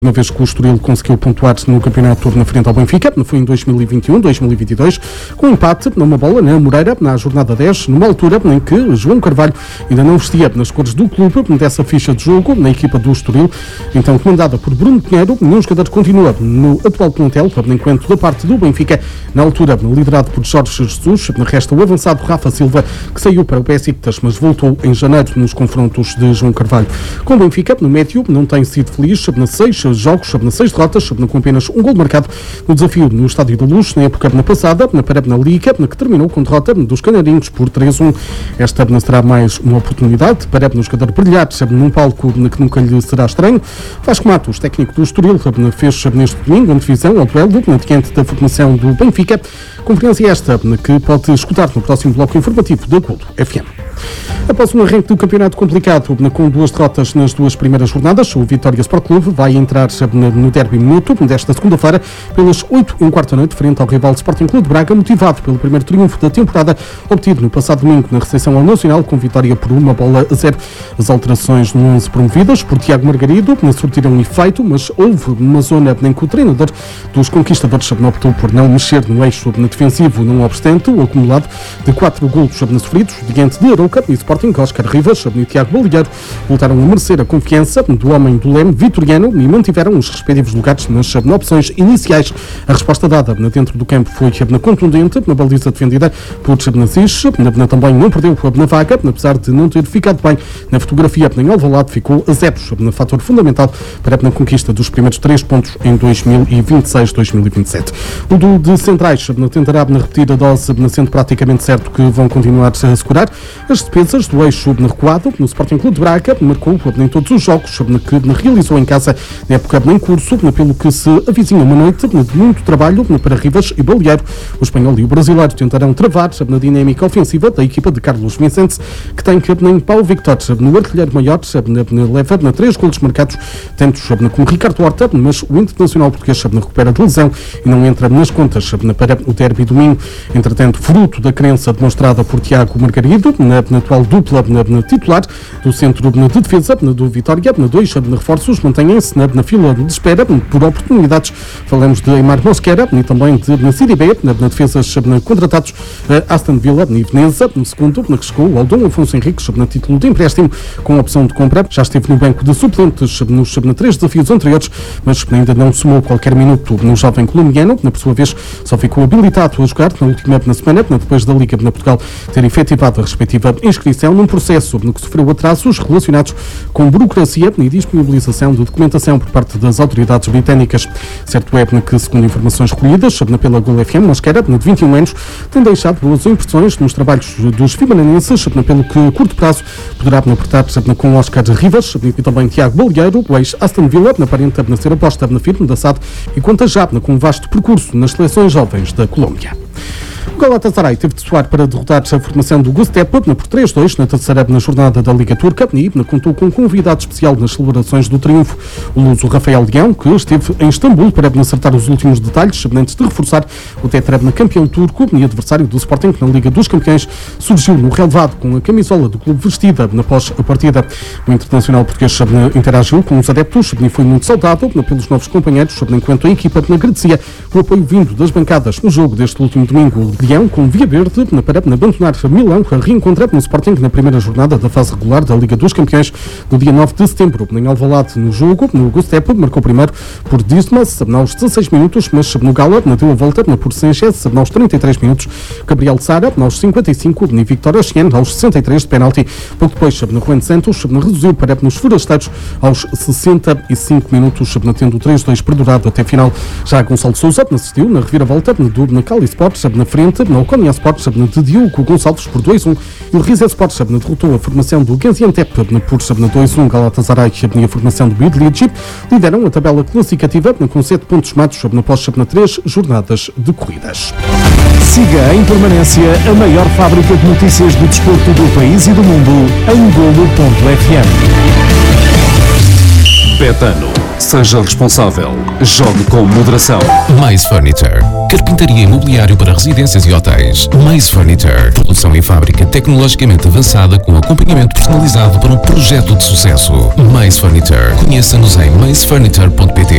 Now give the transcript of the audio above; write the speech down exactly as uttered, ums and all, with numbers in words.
Uma vez que o Estoril conseguiu pontuar no campeonato na frente ao Benfica, foi em dois mil e vinte e um, dois mil e vinte e dois, com um empate numa bola na Moreira, na jornada dez, numa altura em que João Carvalho ainda não vestia nas cores do clube dessa ficha de jogo, na equipa do Estoril, então comandada por Bruno Pinheiro. Nenhum jogador continua no atual plantel, enquanto da parte do Benfica, na altura liderado por Jorge Jesus, resta o avançado Rafa Silva, que saiu para o Besiktas, mas voltou em janeiro nos confrontos de João Carvalho. Com o Benfica, no médio, não tem sido feliz, na seis jogos, na seis derrotas, com apenas um gol marcado no desafio no Estádio da Luz, na época passada, na Parabna Liga, que terminou com derrota dos Canarinhos por três a um. Esta será mais uma oportunidade para o jogador brilhar num palco que nunca lhe será estranho. Vasco Matos, técnico do Estoril, fez neste domingo uma divisão ao duelo diante da formação do Benfica. Conferência esta que pode escutar no próximo bloco informativo da Golo F M. Após um arranque do campeonato complicado, com duas derrotas nas duas primeiras jornadas, o Vitória Sport Clube vai entrar no derby minuto desta segunda-feira pelas oito e um quarto da noite, frente ao rival Sporting Clube de Braga, motivado pelo primeiro triunfo da temporada, obtido no passado domingo na recepção ao Nacional, com vitória por uma bola a zero. As alterações no onze promovidas por Tiago Margarido surtiram um efeito, mas houve uma zona em que o treinador dos conquistadores optou por não mexer no eixo defensivo, não obstante o acumulado de quatro golos sofridos diante de Arouca e Sporting. Oscar Rivas e Tiago Balieiro voltaram a merecer a confiança do homem do leme vitoriano e mantiveram os respectivos lugares nas opções iniciais. A resposta dada dentro do campo foi contundente, na baliza defendida por Nassis, também não perdeu na vaga, apesar de não ter ficado bem na fotografia em Alvalade, ficou a zero, no fator fundamental para a conquista dos primeiros três pontos em dois mil e vinte e seis, dois mil e vinte e sete. O do de centrais tentará repetir a dose, sendo praticamente certo que vão continuar a assegurar as despesas do eixo recuado no Sporting Clube de Braga, marcou em todos os jogos que realizou em casa na época em curso, pelo que se avizinha uma noite de muito trabalho para Rivas e Balieiro. O espanhol e o brasileiro tentarão travar na dinâmica ofensiva da equipa de Carlos Vicente, que tem que nem Paulo Victor no artilheiro maior, leva na três golos marcados, tanto com Ricardo Horta, mas o internacional português recupera de lesão e não entra nas contas para o derby domingo. Entretanto, fruto da crença demonstrada por Tiago Margarido, na, na atual dupla na, na titular do centro de defesa do Vitória, na dois reforços mantêm-se na, na fila de espera por oportunidades. Falamos de Aimar Mosquera e também de Nassiri B, na, na defesas na, contratados a Aston Villa e Veneza, no segundo, na que chegou o Aldão Afonso Henriques na título de empréstimo com opção de compra. Já esteve no banco de suplentes nos na, três desafios anteriores, mas ainda não somou qualquer minuto no jovem colombiano. Na, por sua vez, só ficou habilitado a jogar na última na semana, depois da Liga de Portugal ter efetivado a respectiva inscrição num processo no que sofreu atrasos relacionados com burocracia e disponibilização de documentação por parte das autoridades britânicas. Certo é que, segundo informações recolhidas pela Golo F M, Mosquera, de vinte e um anos, tem deixado boas impressões nos trabalhos dos fimanenses, pelo que a curto prazo poderá apertar com Oscar Rivas e também Tiago Balieiro, o ex-Aston Villa, aparenta ser aposta na firme da S A D e conta já com um vasto percurso nas seleções jovens da Colômbia. O Galatasaray teve de soar para derrotar a formação do Göztepe por três a dois na terceira na jornada da Liga Turca e contou com um convidado especial nas celebrações do triunfo, o luso Rafael Leão, que esteve em Istambul para acertar os últimos detalhes antes de reforçar o tetrabna campeão turco e adversário do Sporting na Liga dos Campeões. Surgiu no relevado com a camisola do clube vestida após a partida. O internacional português interagiu com os adeptos e foi muito saudado pelos novos companheiros, enquanto a equipa agradecia o apoio vindo das bancadas no jogo deste último domingo. Leão, com Via Verde, na para abandonar Milão, a reencontrar no Sporting na primeira jornada da fase regular da Liga dos Campeões no dia nove de setembro. Em Alvalade, no jogo, no Göztepe, marcou primeiro por Dismas aos dezasseis minutos, mas no Gala deu a volta por Sanchez aos trinta e três minutos. Gabriel Sara aos cinquenta e cinco e Victor Ossian aos sessenta e três de penalti. Pouco depois, Juan Santos reduziu para nos forasteiros aos sessenta e cinco minutos, tendo três a dois perdurado até a final. Já Gonçalo Sousa assistiu na reviravolta do Maccabi Sports na frente no Konya Sports de Diogo Gonçalves por dois a um e o Rize Sports derrotou a formação do Gaziantep por dois a um. Galatasaray e a formação do Bidlici lideram a tabela classificativa com sete pontos somados após três jornadas de corridas. Siga em permanência a maior fábrica de notícias do desporto do país e do mundo em golo ponto f m. Betano, Seja responsável. Jogue com moderação. Mais Furniture. Carpintaria imobiliário para residências e hotéis. Mais Furniture. Produção em fábrica tecnologicamente avançada com acompanhamento personalizado para um projeto de sucesso. Mais Furniture. Conheça-nos em mais furniture ponto pt.